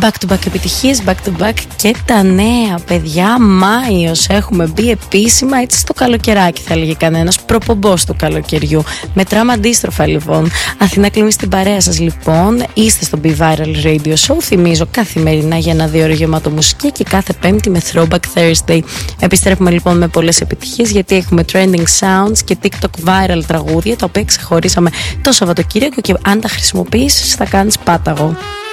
Back to back επιτυχίες, back to back και τα νέα, παιδιά. Μάιος, έχουμε μπει επίσημα έτσι στο καλοκαιράκι, θα έλεγε κανένας. Προπομπός του καλοκαιριού. Μετράμε αντίστροφα λοιπόν. Αθηνά Κλίμη στην παρέα σας λοιπόν. Είστε στο Be Viral Radio Show. Θυμίζω καθημερινά για ένα 2 ώρο γεμάτο μουσική και κάθε Πέμπτη με Throwback Thursday. Επιστρέφουμε λοιπόν με πολλές επιτυχίες γιατί έχουμε trending sounds και TikTok viral τραγούδια τα οποία ξεχωρίσαμε το Σαββατοκύριακο και αν τα χρησιμοποιήσεις θα κάνεις πάταγο.